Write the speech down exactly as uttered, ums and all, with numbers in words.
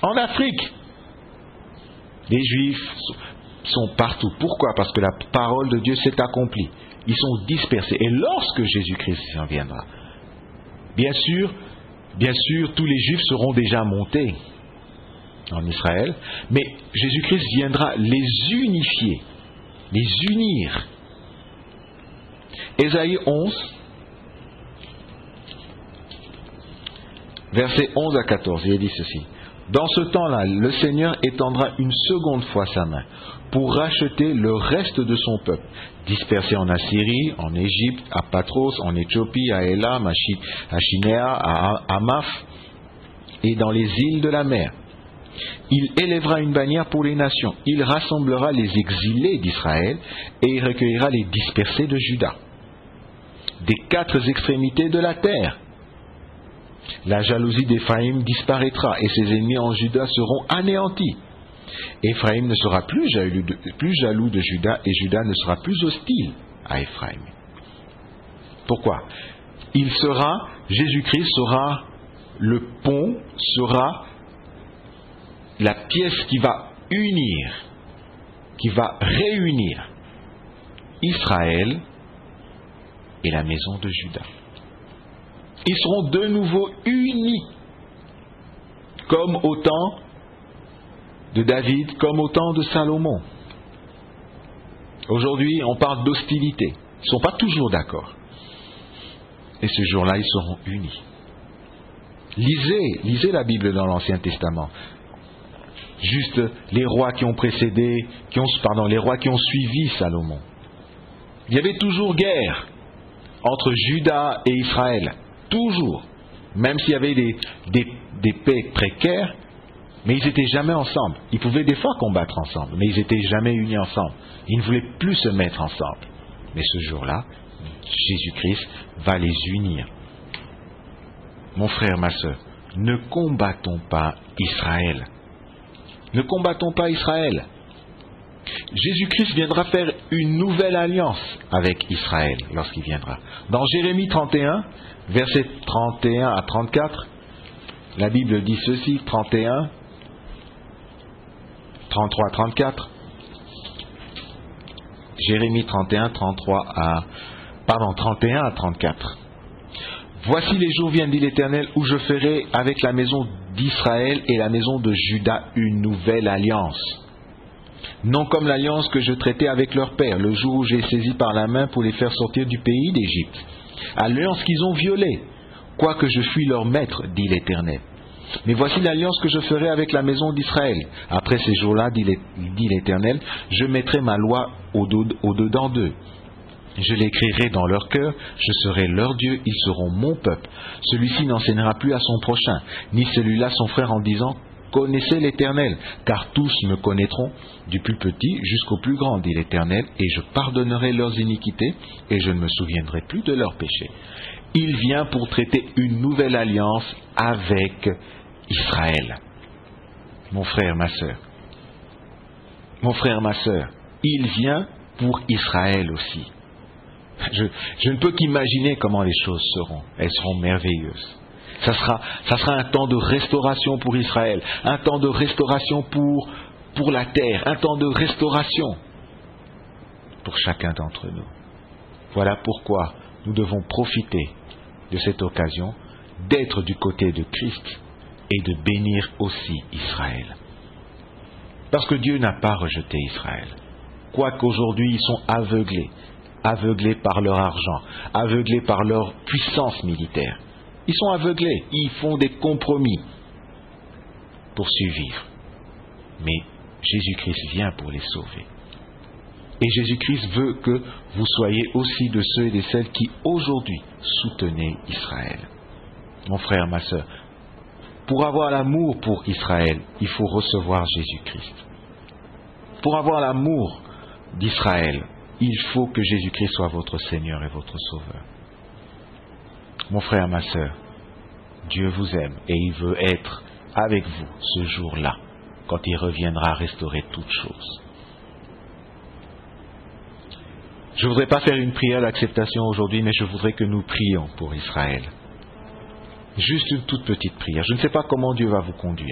En Afrique, les Juifs sont partout. Pourquoi? Parce que la parole de Dieu s'est accomplie. Ils sont dispersés. Et lorsque Jésus-Christ viendra, bien sûr, bien sûr, tous les Juifs seront déjà montés en Israël, mais Jésus-Christ viendra les unifier, les unir. Ésaïe onze, versets onze à quatorze, il est dit ceci. Dans ce temps-là, le Seigneur étendra une seconde fois sa main pour racheter le reste de son peuple, dispersé en Assyrie, en Égypte, à Patros, en Éthiopie, à Élam, à Shinéa, à Hamath et dans les îles de la mer. Il élèvera une bannière pour les nations. Il rassemblera les exilés d'Israël et il recueillera les dispersés de Juda, des quatre extrémités de la terre. La jalousie d'Éphraïm disparaîtra et ses ennemis en Juda seront anéantis. Éphraïm ne sera plus jaloux, de, plus jaloux de Juda et Juda ne sera plus hostile à Éphraïm. Pourquoi? Il sera, Jésus-Christ sera le pont, sera la pièce qui va unir, qui va réunir Israël et la maison de Juda. Ils seront de nouveau unis, comme au temps de David, comme au temps de Salomon. Aujourd'hui, on parle d'hostilité. Ils ne sont pas toujours d'accord. Et ce jour-là, ils seront unis. Lisez, lisez la Bible dans l'Ancien Testament. Juste les rois qui ont précédé, qui ont, pardon, les rois qui ont suivi Salomon. Il y avait toujours guerre entre Juda et Israël. Toujours. Même s'il y avait des, des, des paix précaires, mais ils n'étaient jamais ensemble. Ils pouvaient des fois combattre ensemble, mais ils n'étaient jamais unis ensemble. Ils ne voulaient plus se mettre ensemble. Mais ce jour-là, Jésus-Christ va les unir. Mon frère, ma sœur, ne combattons pas Israël. Ne combattons pas Israël. Jésus-Christ viendra faire une nouvelle alliance avec Israël lorsqu'il viendra. Dans Jérémie trente et un, versets trente et un à trente-quatre, la Bible dit ceci, trente et un, trente-trois à trente-quatre. Jérémie trente et un, trente-trois à, pardon, trente et un à trente-quatre. Voici les jours viennent, dit l'Éternel, où je ferai avec la maison d'Israël et la maison de Juda une nouvelle alliance. Non comme l'alliance que je traitais avec leur père, le jour où j'ai saisi par la main pour les faire sortir du pays d'Égypte. Alliance qu'ils ont violée, quoique je fuis leur maître, dit l'Éternel. Mais voici l'alliance que je ferai avec la maison d'Israël. Après ces jours-là, dit l'Éternel, je mettrai ma loi au-dedans d'eux. Je l'écrirai dans leur cœur, je serai leur Dieu, ils seront mon peuple. Celui-ci n'enseignera plus à son prochain, ni celui-là son frère en disant, connaissez l'Éternel, car tous me connaîtront, du plus petit jusqu'au plus grand, dit l'Éternel, et je pardonnerai leurs iniquités, et je ne me souviendrai plus de leurs péchés. Il vient pour traiter une nouvelle alliance avec Israël. Mon frère, ma sœur, mon frère, ma sœur, il vient pour Israël aussi. Je, je ne peux qu'imaginer comment les choses seront. Elles seront merveilleuses. Ça sera, ça sera un temps de restauration pour Israël, un temps de restauration pour, pour la terre, un temps de restauration pour chacun d'entre nous. Voilà pourquoi nous devons profiter de cette occasion d'être du côté de Christ et de bénir aussi Israël. Parce que Dieu n'a pas rejeté Israël. Quoiqu'aujourd'hui ils sont aveuglés, aveuglés par leur argent, aveuglés par leur puissance militaire. Ils sont aveuglés, ils font des compromis pour survivre. Mais Jésus-Christ vient pour les sauver. Et Jésus-Christ veut que vous soyez aussi de ceux et de celles qui aujourd'hui soutenez Israël. Mon frère, ma sœur, pour avoir l'amour pour Israël, il faut recevoir Jésus-Christ. Pour avoir l'amour d'Israël, il faut que Jésus-Christ soit votre Seigneur et votre Sauveur. Mon frère, ma sœur, Dieu vous aime et il veut être avec vous ce jour-là, quand il reviendra restaurer toutes choses. Je ne voudrais pas faire une prière d'acceptation aujourd'hui, mais je voudrais que nous prions pour Israël. Juste une toute petite prière. Je ne sais pas comment Dieu va vous conduire.